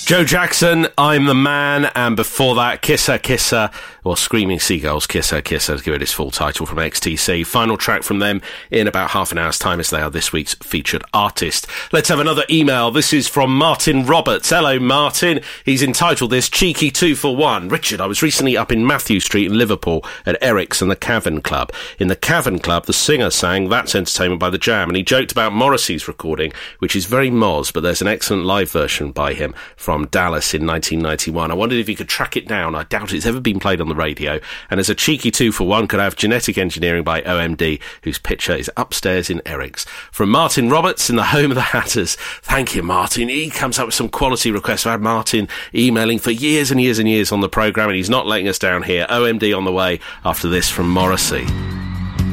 Joe Jackson, I'm the Man, and before that, Kiss Her, Kiss Her, or Screaming Seagulls, Kiss Her, Kiss Her, to give it its full title from XTC. Final track from them in about half an hour's time, as they are this week's featured artist. Let's have another email. This is from Martin Roberts. Hello, Martin. He's entitled this Cheeky 2 for 1. Richard, I was recently up in Matthew Street in Liverpool at Eric's and the Cavern Club. In the Cavern Club, the singer sang That's Entertainment by The Jam, and he joked about Morrissey's recording, which is very Moz, but there's an excellent live version by him from Dallas in 1991. I wondered if you could track it down. I doubt it's ever been played on the radio. And as a cheeky 2 for 1, could have Genetic Engineering by OMD, whose picture is upstairs in Eric's. From Martin Roberts in the home of the Hatters. Thank you, Martin. He comes up with some quality requests. I've had Martin emailing for years and years and years on the programme, and he's not letting us down here. OMD on the way after this from Morrissey.